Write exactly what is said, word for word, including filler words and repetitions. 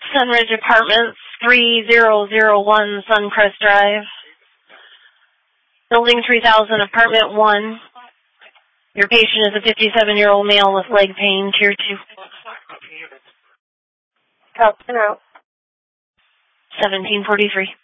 Sunridge Apartments, three thousand one Suncrest Drive. Building three thousand, Apartment one. Your patient is a fifty-seven-year-old male with leg pain, Tier two. Customer out. seventeen forty-three.